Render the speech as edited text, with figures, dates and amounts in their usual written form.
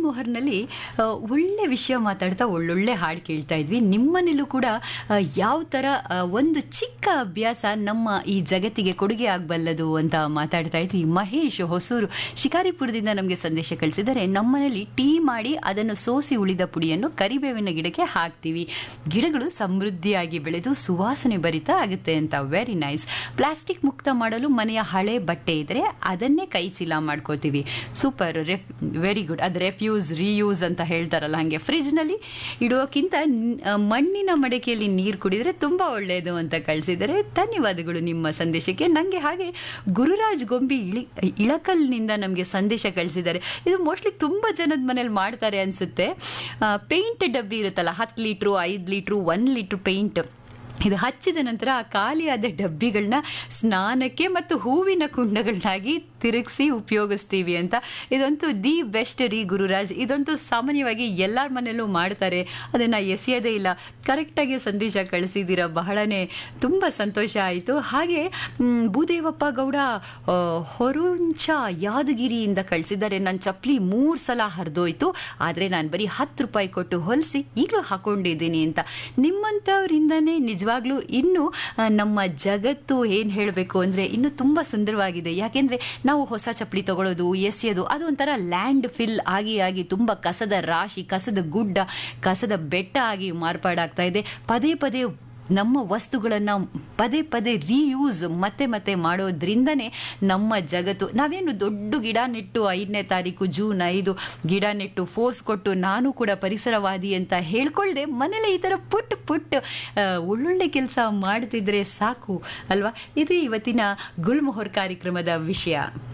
ಗುಲ್ಮೊಹರ್ನಲ್ಲಿ ಒಳ್ಳೆ ವಿಷಯ ಮಾತಾಡ್ತಾ ಒಳ್ಳೊಳ್ಳೆ ಹಾಡು ಕೇಳ್ತಾ ಇದ್ವಿ. ನಿಮ್ಮನೇಲೂ ಕೂಡ ಯಾವ ಥರ ಒಂದು ಚಿಕ್ಕ ಅಭ್ಯಾಸ ನಮ್ಮ ಈ ಜಗತ್ತಿಗೆ ಕೊಡುಗೆ ಆಗಬಲ್ಲದು ಅಂತ ಮಾತಾಡ್ತಾ ಇದ್ವಿ. ಮಹೇಶ್ ಹೊಸೂರು ಶಿಕಾರಿಪುರದಿಂದ ನಮಗೆ ಸಂದೇಶ ಕಳಿಸಿದರೆ, ನಮ್ಮನೇಲಿ ಟೀ ಮಾಡಿ ಅದನ್ನು ಸೋಸಿ ಉಳಿದ ಪುಡಿಯನ್ನು ಕರಿಬೇವಿನ ಗಿಡಕ್ಕೆ ಹಾಕ್ತೀವಿ. ಗಿಡಗಳು ಸಮೃದ್ಧಿಯಾಗಿ ಬೆಳೆದು ಸುವಾಸನೆ ಭರಿತ ಆಗುತ್ತೆ ಅಂತ. Very nice. ಪ್ಲಾಸ್ಟಿಕ್ ಮುಕ್ತ ಮಾಡಲು ಮನೆಯ ಹಳೆ ಬಟ್ಟೆ ಇದ್ರೆ ಅದನ್ನೇ ಕೈ ಚೀಲ ಮಾಡ್ಕೋತೀವಿ. Super, very good. ಅದು ರೆಫ್ಯೂಸ್ ರೀಯೂಸ್ ಅಂತ ಹೇಳ್ತಾರಲ್ಲ, ಹಾಗೆ ಫ್ರಿಜ್ನಲ್ಲಿ ಇಡುವಕ್ಕಿಂತ ಮಣ್ಣಿನ ಮಡಕೆಯಲ್ಲಿ ನೀರು ಕುಡಿದ್ರೆ ತುಂಬ ಒಳ್ಳೆಯದು ಅಂತ ಕಳಿಸಿದರೆ. ಧನ್ಯವಾದಗಳು ನಿಮ್ಮ ಸಂದೇಶಕ್ಕೆ. ನನಗೆ ಹಾಗೆ ಗುರುರಾಜ್ ಗೊಂಬಿ ಇಳಕಲ್ನಿಂದ ನಮಗೆ ಸಂದೇಶ ಕಳಿಸಿದ್ದಾರೆ. ಇದು ಮೋಸ್ಟ್ಲಿ ತುಂಬ ಜನದ ಮನೇಲಿ ಮಾಡ್ತಾರೆ ಅನಿಸುತ್ತೆ. ಪೇಂಟ್ ಡಬ್ಬಿ ಇರುತ್ತಲ್ಲ, 10 ಲೀಟ್ರು 5 ಲೀಟ್ರು 1 ಲೀಟ್ರ್ ಪೇಂಟ್, ಇದು ಹಚ್ಚಿದ ನಂತರ ಆ ಖಾಲಿಯಾದ ಡಬ್ಬಿಗಳನ್ನ ಸ್ನಾನಕ್ಕೆ ಮತ್ತು ಹೂವಿನ ಕುಂಡಗಳನ್ನಾಗಿ ತಿರುಗಿಸಿ ಉಪಯೋಗಿಸ್ತೀವಿ ಅಂತ. ಇದಂತೂ ದಿ ಬೆಸ್ಟ್ ರೀ ಗುರುರಾಜ್. ಇದಂತೂ ಸಾಮಾನ್ಯವಾಗಿ ಎಲ್ಲರ ಮನೆಯಲ್ಲೂ ಮಾಡ್ತಾರೆ, ಅದನ್ನು ಎಸೆಯೋದೇ ಇಲ್ಲ. ಕರೆಕ್ಟಾಗಿ ಸಂದೇಶ ಕಳಿಸಿದ್ದೀರ, ಬಹಳನೇ ತುಂಬ ಸಂತೋಷ ಆಯಿತು. ಹಾಗೆ ಭೂದೇವಪ್ಪ ಗೌಡ ಹೊರುಂಚ ಯಾದಗಿರಿಯಿಂದ ಕಳಿಸಿದ್ದಾರೆ. ನನ್ನ ಚಪ್ಪಲಿ 3 ಸಲ ಹರಿದೋಯ್ತು, ಆದರೆ ನಾನು ಬರೀ 10 ರೂಪಾಯಿ ಕೊಟ್ಟು ಹೊಲಿಸಿ ಈಗಲೂ ಹಾಕೊಂಡಿದ್ದೀನಿ ಅಂತ. ನಿಮ್ಮಂಥವರಿಂದನೇ ನಿಜವಾಗ್ಲೂ ಇನ್ನೂ ನಮ್ಮ ಜಗತ್ತು ಏನು ಹೇಳಬೇಕು ಅಂದರೆ ಇನ್ನೂ ತುಂಬ ಸುಂದರವಾಗಿದೆ. ಯಾಕೆಂದರೆ ನಾವು ಹೊಸ ಚಪ್ಪಲಿ ತಗೊಳ್ಳೋದು, ಎಸೆಯೋದು, ಅದು ಒಂಥರ ಲ್ಯಾಂಡ್ ಫಿಲ್ ಆಗಿ ಆಗಿ ತುಂಬ ಕಸದ ರಾಶಿ, ಕಸದ ಗುಡ್ಡ, ಕಸದ ಬೆಟ್ಟ ಆಗಿ ಮಾರ್ಪಾಡಾಗ್ತಾ ಇದೆ. ಪದೇ ಪದೇ ನಮ್ಮ ವಸ್ತುಗಳನ್ನು ಪದೇ ಪದೇ ರೀಯೂಸ್ ಮತ್ತೆ ಮತ್ತೆ ಮಾಡೋದ್ರಿಂದನೇ ನಮ್ಮ ಜಗತ್ತು. ನಾವೇನು ದೊಡ್ಡ ಗಿಡ ನೆಟ್ಟು 5ನೇ ತಾರೀಕು ಜೂನ್ 5 ಗಿಡ ನೆಟ್ಟು ಫೋರ್ಸ್ ಕೊಟ್ಟು ನಾನು ಕೂಡ ಪರಿಸರವಾದಿ ಅಂತ ಹೇಳ್ಕೊಳ್ದೆ ಮನೇಲೆ ಈ ಥರ ಪುಟ್ಟ ಒಳ್ಳೊಳ್ಳೆ ಕೆಲಸ ಮಾಡ್ತಿದ್ರೆ ಸಾಕು ಅಲ್ವಾ. ಇದು ಇವತ್ತಿನ ಗುಲ್ಮೊಹರ್ ಕಾರ್ಯಕ್ರಮದ ವಿಷಯ.